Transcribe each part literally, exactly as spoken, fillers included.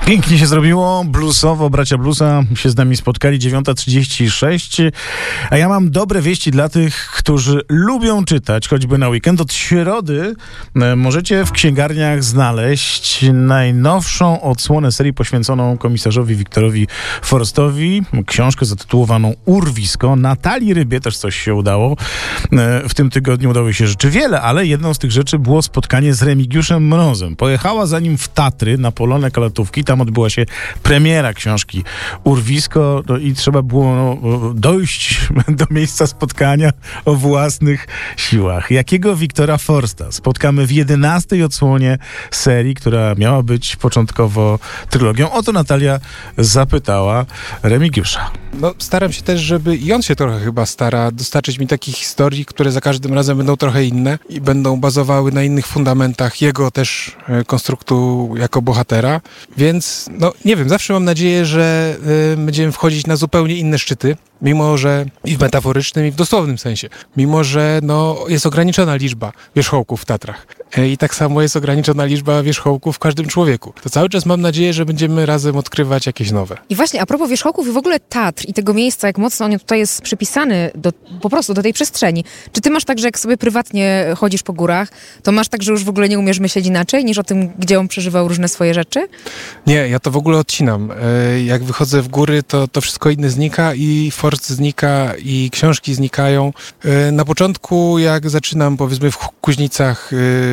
Pięknie się zrobiło, bluesowo, bracia bluesa się z nami spotkali, dziewiąta trzydzieści sześć, a ja mam dobre wieści dla tych, którzy lubią czytać, choćby na weekend. Od środy możecie w księgarniach znaleźć najnowszą odsłonę serii poświęconą komisarzowi Wiktorowi Forstowi, książkę zatytułowaną Urwisko. Natalii Rybie też coś się udało. W tym tygodniu udało się rzeczy wiele, ale jedną z tych rzeczy było spotkanie z Remigiuszem Mrozem. Pojechała za nim w Tatry na Polonę Kalatówki, tam odbyła się premiera książki Urwisko, no i trzeba było no, dojść do miejsca spotkania o własnych siłach. Jakiego Wiktora Forsta spotkamy w jedenastej odsłonie serii, która miała być początkowo trylogią? O to Natalia zapytała Remigiusza. No, staram się też, żeby i on się trochę chyba stara dostarczyć mi takich historii, które za każdym razem będą trochę inne i będą bazowały na innych fundamentach jego też konstruktu jako bohatera. Więc, no nie wiem, zawsze mam nadzieję, że y, będziemy wchodzić na zupełnie inne szczyty, mimo że i w metaforycznym, i w dosłownym sensie. Mimo że no, jest ograniczona liczba wierzchołków w Tatrach. I tak samo jest ograniczona liczba wierzchołków w każdym człowieku. To cały czas mam nadzieję, że będziemy razem odkrywać jakieś nowe. I właśnie a propos wierzchołków i w ogóle Tatr i tego miejsca, jak mocno on tutaj jest przypisany do, po prostu do tej przestrzeni. Czy ty masz tak, że jak sobie prywatnie chodzisz po górach, to masz tak, że już w ogóle nie umiesz myśleć inaczej niż o tym, gdzie on przeżywał różne swoje rzeczy? Nie, ja to w ogóle odcinam. Jak wychodzę w góry, to, to wszystko inne znika i Forst znika i książki znikają. Na początku, jak zaczynam powiedzmy w Kuźnicach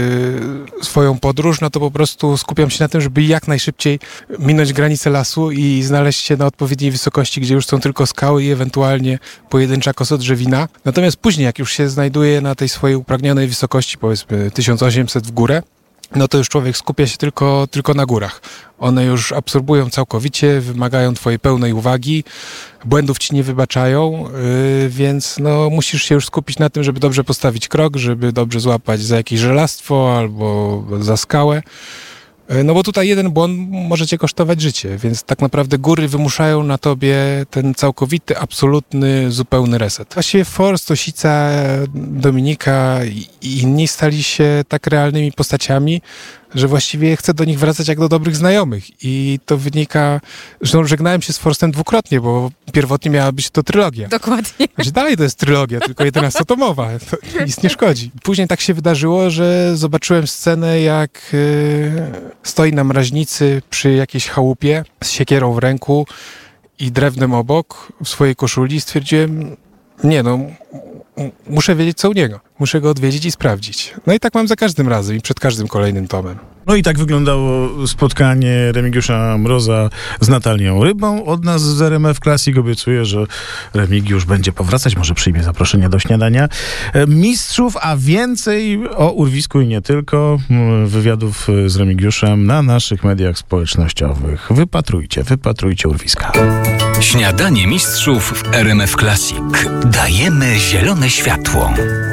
swoją podróż, no to po prostu skupiam się na tym, żeby jak najszybciej minąć granicę lasu i znaleźć się na odpowiedniej wysokości, gdzie już są tylko skały i ewentualnie pojedyncza kosodrzewina. Natomiast później, jak już się znajduję na tej swojej upragnionej wysokości, powiedzmy tysiąc osiemset w górę, no to już człowiek skupia się tylko, tylko na górach. One już absorbują całkowicie, wymagają twojej pełnej uwagi, błędów ci nie wybaczają, yy, więc no, musisz się już skupić na tym, żeby dobrze postawić krok, żeby dobrze złapać za jakieś żelastwo albo za skałę. No bo tutaj jeden błąd może cię kosztować życie, więc tak naprawdę góry wymuszają na tobie ten całkowity, absolutny, zupełny reset. Właściwie Forst, Osica, Dominika i inni stali się tak realnymi postaciami, że właściwie chcę do nich wracać jak do dobrych znajomych. I to wynika, że żegnałem się z Forstem dwukrotnie, bo pierwotnie miała być to trylogia. Dokładnie. Znaczy dalej to jest trylogia, tylko jedenastotomowa. To nic nie szkodzi. Później tak się wydarzyło, że zobaczyłem scenę, jak yy, stoi na mraźnicy przy jakiejś chałupie z siekierą w ręku i drewnem obok w swojej koszuli. Stwierdziłem, nie no, muszę wiedzieć co u niego. Muszę go odwiedzić i sprawdzić. No i tak mam za każdym razem i przed każdym kolejnym tomem. No i tak wyglądało spotkanie Remigiusza Mroza z Natalią Rybą. Od nas z R M F Classic obiecuję, że Remigiusz będzie powracać, może przyjmie zaproszenie do śniadania mistrzów, a więcej o Urwisku i nie tylko, wywiadów z Remigiuszem na naszych mediach społecznościowych. Wypatrujcie, wypatrujcie Urwiska. Śniadanie mistrzów w R M F Classic. Dajemy zielone światło.